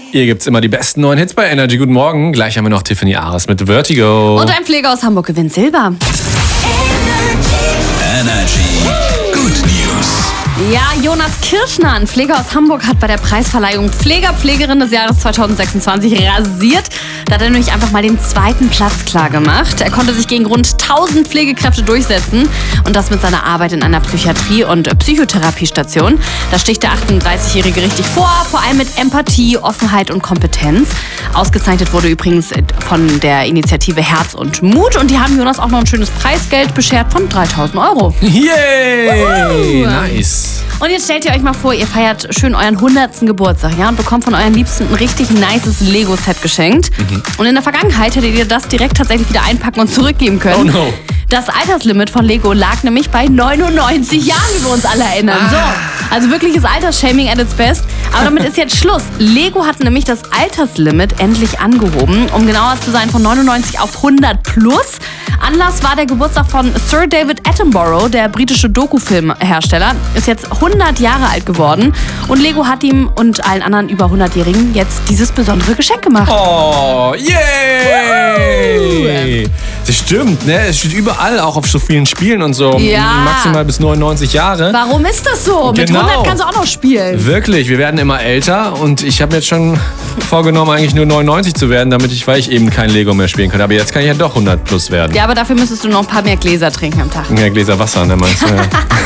Hier gibt's immer die besten neuen Hits bei Energy. Guten Morgen. Gleich haben wir noch Tiffany Ares mit Vertigo. Und ein Pfleger aus Hamburg gewinnt Silber. Energy. Good News. Ja, Jonas Kirschner, ein Pfleger aus Hamburg, hat bei der Preisverleihung Pflegerin des Jahres 2026 rasiert. Da hat er nämlich einfach mal den 2. Platz klar gemacht. Er konnte sich gegen rund 1000 Pflegekräfte durchsetzen. Und das mit seiner Arbeit in einer Psychiatrie- und Psychotherapiestation. Da sticht der 38-Jährige richtig vor allem mit Empathie, Offenheit und Kompetenz. Ausgezeichnet wurde übrigens von der Initiative Herz und Mut. Und die haben Jonas auch noch ein schönes Preisgeld beschert von 3.000 €. Yay! Nice. Und jetzt stellt ihr euch mal vor, ihr feiert schön euren 100. Geburtstag, ja, und bekommt von euren Liebsten ein richtig nices Lego-Set geschenkt. Und in der Vergangenheit hättet ihr das direkt tatsächlich wieder einpacken und zurückgeben können. Oh no. Das Alterslimit von Lego lag nämlich bei 99 Jahren, wie wir uns alle erinnern. So, also wirkliches Altersshaming at its best. Aber damit ist jetzt Schluss. Lego hat nämlich das Alterslimit endlich angehoben, um genauer zu sein von 99 auf 100 plus. Anlass war der Geburtstag von Sir David Attenborough, der britische Dokufilmhersteller, ist jetzt 100 Jahre alt geworden. Und Lego hat ihm und allen anderen über 100-Jährigen jetzt dieses besondere Geschenk gemacht. Oh, yay! Das stimmt, ne? Es steht überall, auch auf so vielen Spielen und so. Ja. Maximal bis 99 Jahre. Warum ist das so? Mit Genau. 100 kannst du auch noch spielen. Wirklich, wir werden immer älter und ich habe mir jetzt schon vorgenommen, eigentlich nur 99 zu werden, weil ich eben kein Lego mehr spielen kann. Aber jetzt kann ich ja doch 100 plus werden. Ja, aber dafür müsstest du noch ein paar mehr Gläser trinken am Tag. Mehr Gläser Wasser, ne, meinst du? Ja.